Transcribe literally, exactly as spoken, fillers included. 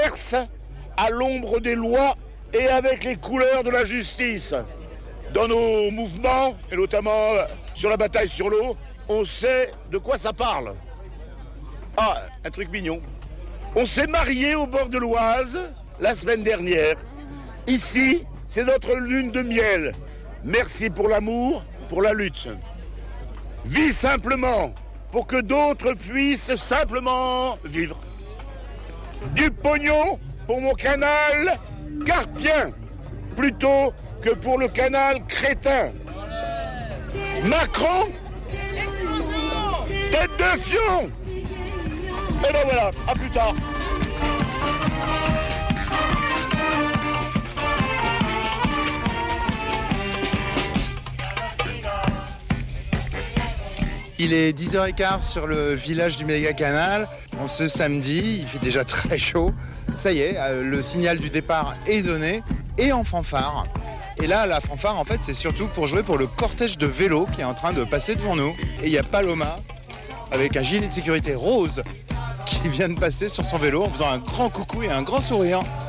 exerce à l'ombre des lois et avec les couleurs de la justice. Dans nos mouvements, et notamment sur la bataille sur l'eau, on sait de quoi ça parle. Ah, un truc mignon. On s'est mariés au bord de l'Oise la semaine dernière. Ici, c'est notre lune de miel. Merci pour l'amour, pour la lutte. Vis simplement pour que d'autres puissent simplement vivre. Du pognon pour mon canal carpien, plutôt que pour le canal crétin. Macron, tête de fion. Et ben voilà, à plus tard. Il est dix heures quinze sur le village du Méga-Canal. En ce samedi, il fait déjà très chaud. Ça y est, le signal du départ est donné et en fanfare. Et là, la fanfare, en fait, c'est surtout pour jouer pour le cortège de vélos qui est en train de passer devant nous. Et il y a Paloma, avec un gilet de sécurité rose, qui vient de passer sur son vélo en faisant un grand coucou et un grand sourire.